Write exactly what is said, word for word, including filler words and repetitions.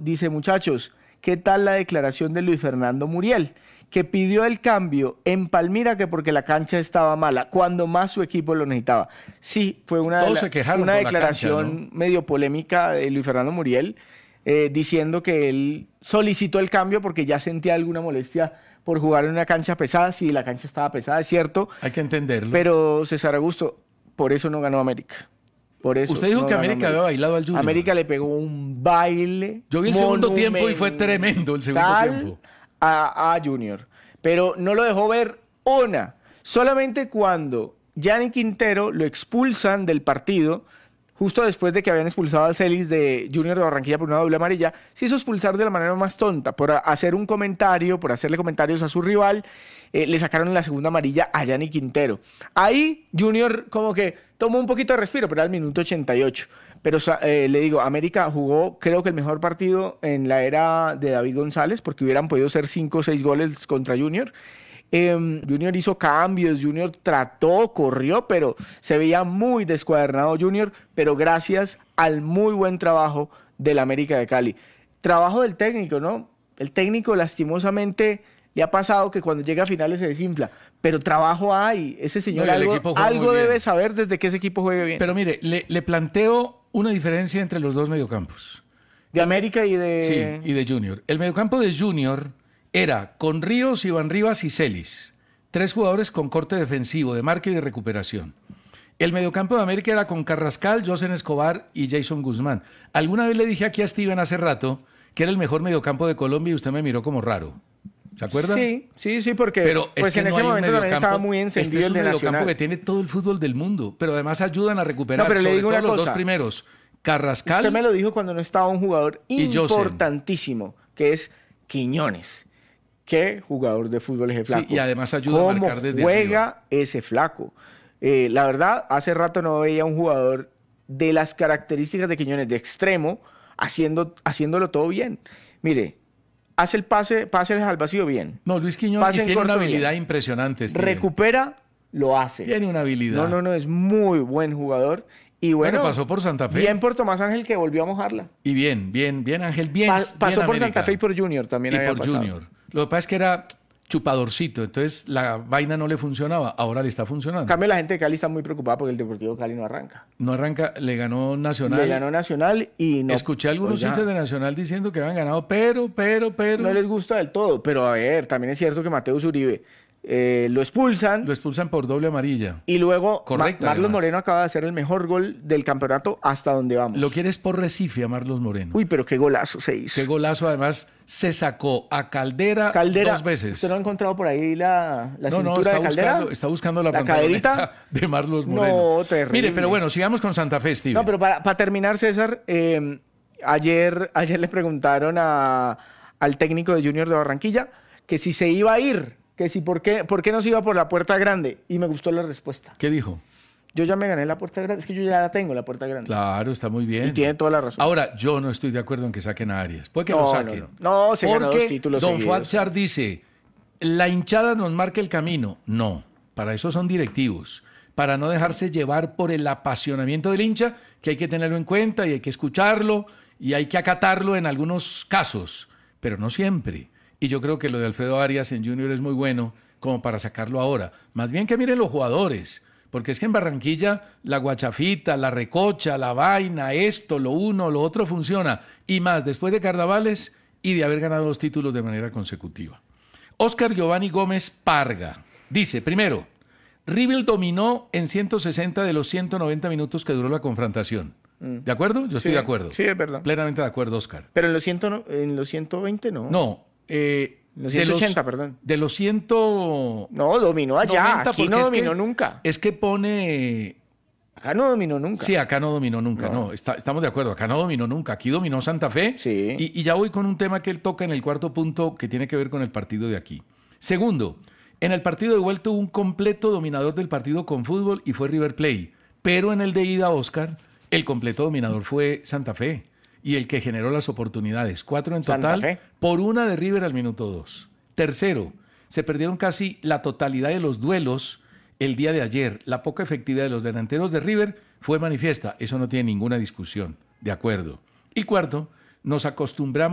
dice, muchachos, ¿qué tal la declaración de Luis Fernando Muriel? Que pidió el cambio en Palmira que porque la cancha estaba mala, cuando más su equipo lo necesitaba. Sí, fue una, Todos de se quejaron una por la declaración cancha, ¿no? medio polémica de Luis Fernando Muriel, eh, diciendo que él solicitó el cambio porque ya sentía alguna molestia por jugar en una cancha pesada. Sí, la cancha estaba pesada, es cierto. Hay que entenderlo. Pero César Augusto, por eso no ganó América. Por eso Usted dijo no que ganó América había bailado al Junior. América le pegó un baile. Yo vi el segundo tiempo y fue tremendo el segundo tiempo. A, a Junior. Pero no lo dejó ver una. Solamente cuando Gianni Quintero lo expulsan del partido, justo después de que habían expulsado al Celis de Junior de Barranquilla por una doble amarilla, se hizo expulsar de la manera más tonta, por hacer un comentario, por hacerle comentarios a su rival, eh, le sacaron la segunda amarilla a Gianni Quintero. Ahí Junior como que tomó un poquito de respiro, pero era el minuto ochenta y ocho. Pero eh, le digo, América jugó creo que el mejor partido en la era de David González, porque hubieran podido ser cinco o seis goles contra Junior. Eh, Junior hizo cambios, Junior trató, corrió, pero se veía muy descuadernado Junior, pero gracias al muy buen trabajo del América de Cali. Trabajo del técnico, ¿no? El técnico lastimosamente le ha pasado que cuando llega a finales se desinfla, pero trabajo hay. Ese señor no, algo, algo debe saber desde que ese equipo juegue bien. Pero mire, le, le planteo una diferencia entre los dos mediocampos. De América y de... Sí, y de Junior. El mediocampo de Junior era con Ríos, Iván Rivas y Celis. Tres jugadores con corte defensivo, de marca y de recuperación. El mediocampo de América era con Carrascal, Josen Escobar y Jason Guzmán. Alguna vez le dije aquí a Steven hace rato que era el mejor mediocampo de Colombia y usted me miró como raro. ¿Se acuerdan? Sí, sí, sí, porque pero pues es que en no ese momento también estaba muy encendido este es un el de mediocampo Nacional. que tiene todo el fútbol del mundo, pero además ayudan a recuperar, no, pero le sobre digo todo una los cosa. dos primeros. Carrascal. Usted me lo dijo cuando no estaba un jugador y importantísimo, que es Quiñones. Qué jugador de fútbol ese flaco. Sí, y además ayuda a marcar desde ¿Cómo juega arriba ese flaco? Eh, la verdad, hace rato no veía un jugador de las características de Quiñones, de extremo, haciendo, haciéndolo todo bien. Mire, hace el pase, pase al vacío bien. No, Luis Quiñones tiene una habilidad bien. impresionante. Steven. Recupera, lo hace. Tiene una habilidad. No, no, no, es muy buen jugador. Y bueno, bueno, pasó por Santa Fe. Bien por Tomás Ángel, que volvió a mojarla. Y bien, bien, bien Ángel, bien. Pa pasó bien por América. Santa Fe y por Junior también y había por pasado. Junior. Lo que pasa es que era chupadorcito, entonces la vaina no le funcionaba, ahora le está funcionando. En cambio, la gente de Cali está muy preocupada porque el Deportivo Cali no arranca. No arranca, le ganó Nacional. Le ganó Nacional y no... Escuché a algunos Oiga, hinchas de Nacional diciendo que habían ganado, pero, pero, pero... No les gusta del todo, pero a ver, también es cierto que Mateus Uribe eh, lo expulsan. Lo expulsan por doble amarilla. Y luego Correcto, Ma Marlos además. Moreno acaba de hacer el mejor gol del campeonato hasta donde vamos. Lo quieres por Recife a Marlos Moreno. Uy, pero qué golazo se hizo. Qué golazo, además, se sacó a Caldera, Caldera dos veces. ¿Usted no ha encontrado por ahí la, la no, cintura no, está de Caldera? Buscando, está buscando la, ¿La pantaloneta caderita? de Marlos Moreno. No, terrible. Mire, pero bueno, sigamos con Santa Fe, Steven. No, pero para, para terminar, César, eh, ayer, ayer le preguntaron a, al técnico de Junior de Barranquilla que si se iba a ir, que si por qué, por qué no se iba por la puerta grande, y me gustó la respuesta. ¿Qué dijo? Yo ya me gané la puerta grande, es que yo ya la tengo, la puerta grande. Claro, está muy bien. Y tiene toda la razón. Ahora, yo no estoy de acuerdo en que saquen a Arias. Puede que no, lo saquen. No, no. no se Porque ganó dos títulos Don seguidos. Fuad Char dice, la hinchada nos marca el camino. No, para eso son directivos. Para no dejarse llevar por el apasionamiento del hincha, que hay que tenerlo en cuenta y hay que escucharlo y hay que acatarlo en algunos casos, pero no siempre. Y yo creo que lo de Alfredo Arias en Junior es muy bueno como para sacarlo ahora. Más bien que miren los jugadores. Porque es que en Barranquilla la guachafita, la recocha, la vaina, esto, lo uno, lo otro funciona. Y más después de carnavales y de haber ganado dos títulos de manera consecutiva. Óscar Giovanni Gómez Parga dice, primero, River dominó en ciento sesenta de los ciento noventa minutos que duró la confrontación. ¿De acuerdo? Yo estoy sí, de acuerdo. Sí, es verdad. Plenamente de acuerdo, Óscar. Pero en los, ciento, en los ciento veinte no. No, eh... Los ciento ochenta, de los, perdón. De los ciento... No, dominó allá. Aquí no dominó que, nunca. Es que pone... Acá no dominó nunca. Sí, acá no dominó nunca, no. no está, estamos de acuerdo, acá no dominó nunca. Aquí dominó Santa Fe. Sí. Y, y ya voy con un tema que él toca en el cuarto punto que tiene que ver con el partido de aquí. Segundo, en el partido de vuelta hubo un completo dominador del partido con fútbol y fue River Plate. Pero en el de ida, Óscar, el completo dominador fue Santa Fe. Y el que generó las oportunidades, cuatro en total, por una de River al minuto dos. Tercero, se perdieron casi la totalidad de los duelos el día de ayer. La poca efectividad de los delanteros de River fue manifiesta. Eso no tiene ninguna discusión. De acuerdo. Y cuarto, nos acostumbramos